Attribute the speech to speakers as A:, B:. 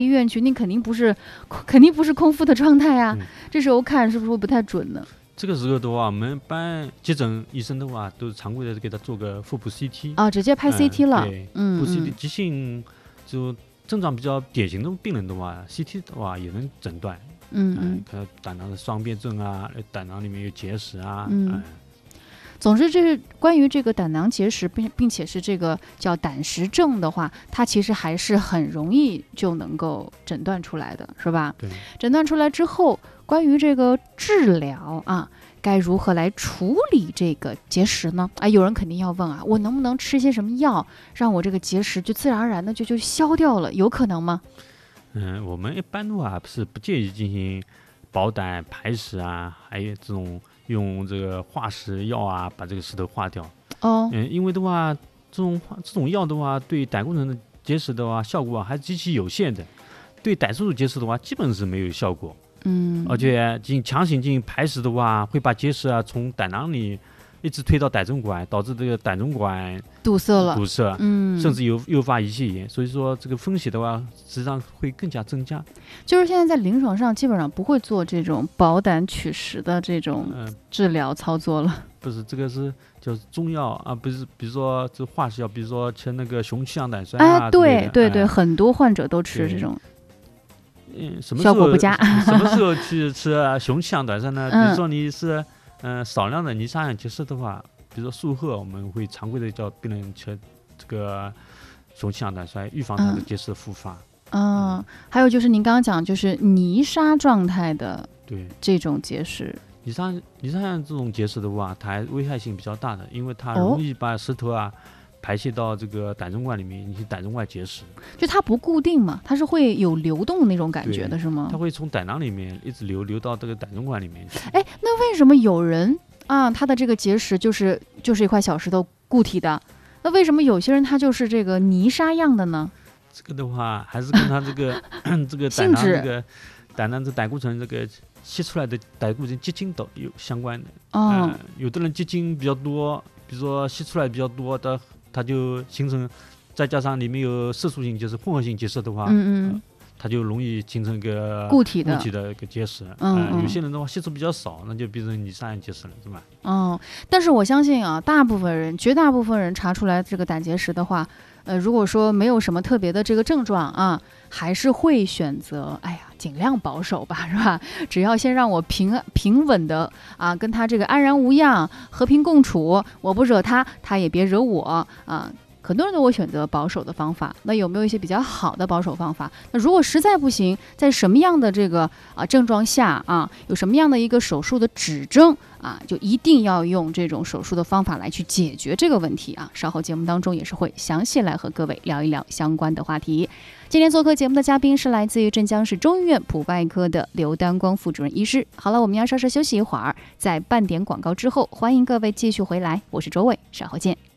A: 医院去，你肯定不是空腹的状态啊，这时候看是不是会不太准呢？
B: 这个时候的话，我们一般急诊医生的话，都是常规的给他做个腹部 CT
A: 啊，直接拍 CT 了。
B: 对，腹部 CT 急性就症状比较典型的病人的话 ，CT 的话也能诊断。可能胆囊的双变症啊，胆囊里面有结石啊。
A: 总之，这是关于这个胆囊结石，并且是这个叫胆石症的话，它其实还是很容易就能够诊断出来的，是吧？
B: 对。
A: 诊断出来之后，关于这个治疗啊，该如何来处理这个结石呢？有人肯定要问啊，我能不能吃些什么药，让我这个结石就自然而然的就消掉了？有可能吗？
B: 我们一般的话是不建议进行保胆排石啊，还有这种用这个化石药啊把这个石头化掉。因为的话，这种药的话，对胆固醇的结石的话效果还是极其有限的，对胆色素结石的话基本是没有效果。而且强行进行排石的话，会把结石啊从胆囊里一直推到胆总管，导致这个胆总管
A: 堵塞了，
B: 甚至诱发胰腺炎。所以说这个风险的话，实际上会更加增加。
A: 就是现在在临床上基本上不会做这种保胆取石的这种治疗操作了。
B: 不是，这个是叫中药啊，不是，比如说这化石药，比如说吃那个雄气氧胆酸啊。
A: 对，很多患者都吃这种。效果不佳。
B: 什么时候去吃雄气氧胆酸呢？比如说你是少量的泥沙样结石的话，比如说术后我们会常规的叫病人吃这个雄气氧胆酸，预防它的结石的复发。
A: 还有就是您刚刚讲，就是泥沙状态的这种结石。
B: 泥沙样这种结石的话，它危害性比较大的，因为它容易把石头啊排泄到这个胆总管里面，引起胆总管结石。
A: 就它不固定嘛，它是会有流动那种感觉的，是吗？
B: 它会从胆囊里面一直流到这个胆总管里面去。
A: 那为什么有人他的这个结石就是一块小石头固体的，那为什么有些人他就是这个泥沙样的呢？
B: 这个的话还是跟他这个这个胆囊这个胆囊这胆固醇这个吸出来的胆固醇结晶都有相关的。有的人结晶比较多，比如说吸出来比较多的，它就形成，再加上里面有色素性结石、混合性结石的话，它就容易形成一个固体的一个结石。有些人的话吸收比较少，那就变成泥沙样结石了，是吧？
A: 但是我相信啊，绝大部分人查出来这个胆结石的话，如果说没有什么特别的这个症状啊，还是会选择尽量保守吧，是吧？只要先让我平稳的跟他这个安然无恙、和平共处，我不惹他，他也别惹我啊。很多人都会选择保守的方法，那有没有一些比较好的保守方法？那如果实在不行，在什么样的这个症状下有什么样的一个手术的指征就一定要用这种手术的方法来去解决这个问题稍后节目当中也是会详细来和各位聊一聊相关的话题。今天做客节目的嘉宾是来自于镇江市中医院普外科的刘丹光副主任医师。好了，我们要稍事休息一会儿，在半点广告之后，欢迎各位继续回来，我是周伟，稍后见。